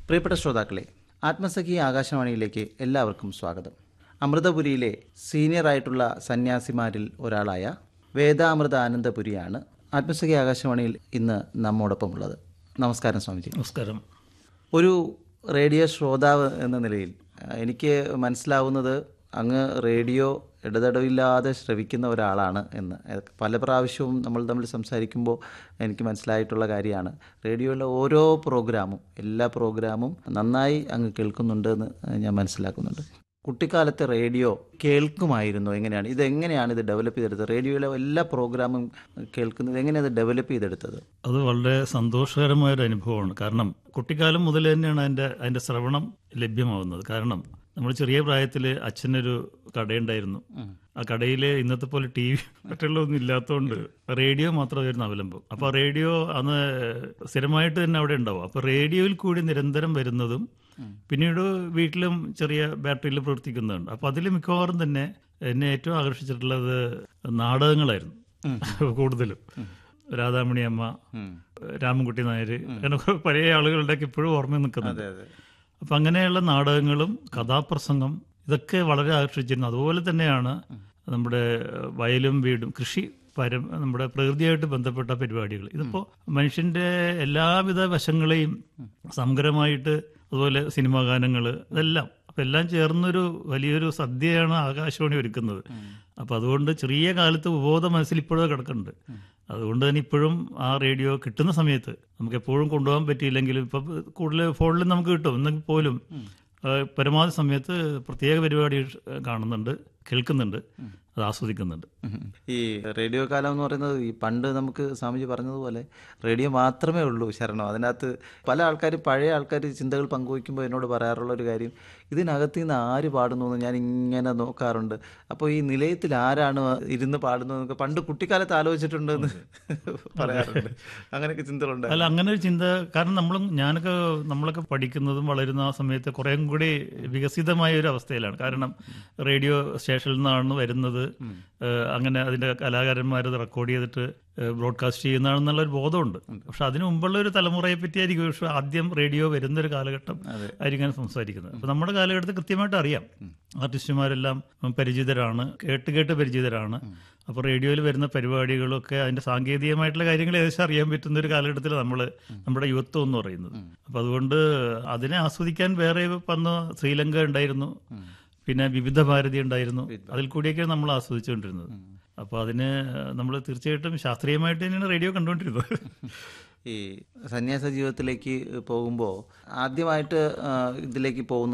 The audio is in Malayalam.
പ്രിയപ്പെട്ട ശ്രോതാക്കളെ, ആത്മസഖി ആകാശവാണിയിലേക്ക് എല്ലാവർക്കും സ്വാഗതം. അമൃതപുരിയിലെ സീനിയറായിട്ടുള്ള സന്യാസിമാരിൽ ഒരാളായ വേദാമൃത ആനന്ദപുരിയാണ് ആത്മസഖി ആകാശവാണിയിൽ ഇന്ന് നമ്മോടൊപ്പമുള്ളത്. നമസ്കാരം സ്വാമിജി. നമസ്കാരം. ഒരു റേഡിയോ ശ്രോതാവ് എന്ന നിലയിൽ എനിക്ക് മനസ്സിലാവുന്നത് അങ്ങ് റേഡിയോ ഇടതടവില്ലാതെ ശ്രവിക്കുന്ന ഒരാളാണ് എന്ന്. പല പ്രാവശ്യവും നമ്മൾ തമ്മിൽ സംസാരിക്കുമ്പോൾ എനിക്ക് മനസ്സിലായിട്ടുള്ള കാര്യമാണ്. റേഡിയോയിലെ ഓരോ പ്രോഗ്രാമും, എല്ലാ പ്രോഗ്രാമും നന്നായി അങ്ങ് കേൾക്കുന്നുണ്ട് എന്ന് ഞാൻ മനസ്സിലാക്കുന്നുണ്ട്. കുട്ടിക്കാലത്തെ റേഡിയോ കേൾക്കുമായിരുന്നു? എങ്ങനെയാണ് ഇത് ഡെവലപ്പ് ചെയ്തെടുത്തത്? റേഡിയോയിലെ എല്ലാ പ്രോഗ്രാമും കേൾക്കുന്നത് എങ്ങനെയാണ് ഡെവലപ്പ് ചെയ്തെടുത്തത്? അത് വളരെ സന്തോഷകരമായൊരു അനുഭവമാണ്. കാരണം കുട്ടിക്കാലം മുതൽ തന്നെയാണ് അതിൻ്റെ ശ്രവണം ലഭ്യമാവുന്നത്. കാരണം നമ്മൾ ചെറിയ പ്രായത്തിൽ അച്ഛനൊരു കടയുണ്ടായിരുന്നു. ആ കടയിൽ ഇന്നത്തെ പോലെ ടി വി മറ്റുള്ളതൊന്നും ഇല്ലാത്തതുകൊണ്ട് റേഡിയോ മാത്രമായിരുന്നു അവലംബം. അപ്പോൾ റേഡിയോ അന്ന് സ്ഥിരമായിട്ട് തന്നെ അവിടെ ഉണ്ടാവും. അപ്പോൾ റേഡിയോയിൽ കൂടി നിരന്തരം വരുന്നതും പിന്നീട് വീട്ടിലും ചെറിയ ബാറ്ററിയിൽ പ്രവർത്തിക്കുന്നുണ്ട്. അപ്പോൾ അതിൽ മിക്കവാറും തന്നെ എന്നെ ഏറ്റവും ആകർഷിച്ചിട്ടുള്ളത് നാടകങ്ങളായിരുന്നു. കൂടുതലും രാധാമണി അമ്മ, രാമൻകുട്ടി നായർ, അങ്ങനെ പഴയ ആളുകളുടെയൊക്കെ ഇപ്പോഴും ഓർമ്മ നിൽക്കുന്നുണ്ട്. അപ്പം അങ്ങനെയുള്ള നാടകങ്ങളും കഥാപ്രസംഗം ഇതൊക്കെ വളരെ ആകർഷിച്ചിരുന്നു. അതുപോലെ തന്നെയാണ് നമ്മുടെ വയലും വീടും കൃഷി നമ്മുടെ പ്രകൃതിയായിട്ട് ബന്ധപ്പെട്ട പരിപാടികൾ. ഇതിപ്പോൾ മനുഷ്യൻ്റെ എല്ലാവിധ വശങ്ങളെയും സമഗ്രമായിട്ട്, അതുപോലെ സിനിമാ ഗാനങ്ങൾ, ഇതെല്ലാം അപ്പം എല്ലാം ചേർന്നൊരു വലിയൊരു സദ്യയാണ് ആകാശവാണി ഒരുക്കുന്നത്. അപ്പം അതുകൊണ്ട് ചെറിയ കാലത്ത് ഉപബോധ മനസ്സിൽ ഇപ്പോഴും കിടക്കുന്നുണ്ട്. അതുകൊണ്ട് തന്നെ ഇപ്പോഴും ആ റേഡിയോ കിട്ടുന്ന സമയത്ത് നമുക്ക് എപ്പോഴും കൊണ്ടുപോകാൻ പറ്റിയില്ലെങ്കിലും ഇപ്പം കൂടുതൽ ഫോണിൽ നമുക്ക് കിട്ടും. എന്നെങ്കിൽ പോലും പരമാവധി സമയത്ത് പ്രത്യേക പരിപാടി കാണുന്നുണ്ട്, കേൾക്കുന്നുണ്ട്, അത് ആസ്വദിക്കുന്നുണ്ട്. ഈ റേഡിയോ കാലം എന്ന് പറയുന്നത് ഈ പണ്ട് നമുക്ക് സ്വാമിജി പറഞ്ഞതുപോലെ റേഡിയോ മാത്രമേ ഉള്ളൂ ശരണം. അതിനകത്ത് പല ആൾക്കാരും, പഴയ ആൾക്കാർ ചിന്തകൾ പങ്കുവയ്ക്കുമ്പോൾ എന്നോട് പറയാറുള്ള ഒരു കാര്യം, ഇതിനകത്ത് നിന്ന് ആര് പാടുന്നു എന്ന് ഞാൻ ഇങ്ങനെ നോക്കാറുണ്ട്. അപ്പോൾ ഈ നിലയത്തിൽ ആരാണ് ഇരുന്ന് പാടുന്നതെന്നൊക്കെ പണ്ട് കുട്ടിക്കാലത്ത് ആലോചിച്ചിട്ടുണ്ടെന്ന് പറയാറുണ്ട്. അങ്ങനെയൊക്കെ ചിന്തകളുണ്ട്. അല്ല, അങ്ങനെ ഒരു ചിന്ത, കാരണം നമ്മളൊക്കെ പഠിക്കുന്നതും വളരുന്ന ആ സമയത്ത് കുറേം കൂടി വികസിതമായ ഒരു അവസ്ഥയിലാണ്. കാരണം റേഡിയോ സ്റ്റേഷനിൽ നിന്നാണ് വരുന്നത്. അങ്ങനെ അതിൻ്റെ കലാകാരന്മാരത് റെക്കോർഡ് ചെയ്തിട്ട് ബ്രോഡ്കാസ്റ്റ് ചെയ്യുന്നതാണെന്നുള്ളൊരു ബോധമുണ്ട്. പക്ഷെ അതിനു മുമ്പുള്ള ഒരു തലമുറയെ പറ്റിയായിരിക്കും പക്ഷേ ആദ്യം റേഡിയോ വരുന്നൊരു കാലഘട്ടം ആയിരിക്കും സംസാരിക്കുന്നത്. അപ്പം നമ്മുടെ കാലഘട്ടത്തിൽ കൃത്യമായിട്ട് അറിയാം, ആർട്ടിസ്റ്റുമാരെല്ലാം പരിചിതരാണ്, കേട്ട് പരിചിതരാണ്. അപ്പോൾ റേഡിയോയിൽ വരുന്ന പരിപാടികളൊക്കെ അതിൻ്റെ സാങ്കേതികമായിട്ടുള്ള കാര്യങ്ങൾ ഏകദേശം അറിയാൻ പറ്റുന്ന ഒരു കാലഘട്ടത്തിൽ നമ്മുടെ യുവത്വം എന്ന് പറയുന്നത്. അപ്പം അതുകൊണ്ട് അതിനെ ആസ്വദിക്കാൻ വേറെ വന്ന് ശ്രീലങ്ക ഉണ്ടായിരുന്നു, പിന്നെ വിവിധ ഭാരതി ഉണ്ടായിരുന്നു. അതിൽ കൂടിയൊക്കെയാണ് നമ്മൾ ആസ്വദിച്ചുകൊണ്ടിരുന്നത്. അപ്പോൾ അതിന് നമ്മൾ തീർച്ചയായിട്ടും ശാസ്ത്രീയമായിട്ട് തന്നെയാണ് റേഡിയോ കണ്ടുകൊണ്ടിരുന്നത്. ഈ സന്യാസ ജീവിതത്തിലേക്ക് പോകുമ്പോൾ ആദ്യമായിട്ട് ഇതിലേക്ക് പോകുന്നത്